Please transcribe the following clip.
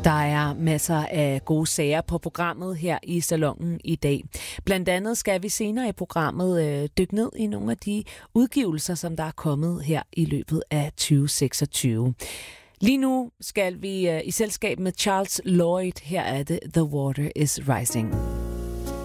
Der er masser af gode sager på programmet her i Salonen i dag. Blandt andet skal vi senere i programmet dykke ned i nogle af de udgivelser, som der er kommet her i løbet af 2026. Lige nu skal vi i selskab med Charles Lloyd. Her er det The Water is Rising.